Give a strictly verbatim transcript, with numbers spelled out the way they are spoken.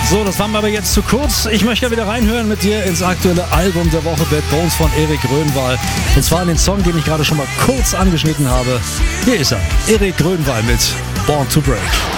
So, das war mir aber jetzt zu kurz. Ich möchte ja wieder reinhören mit dir ins aktuelle Album der Woche, Bad Bones von Erik Grönwald. Und zwar in den Song, den ich gerade schon mal kurz angeschnitten habe. Hier ist er, Erik Grönwald mit Born to Break.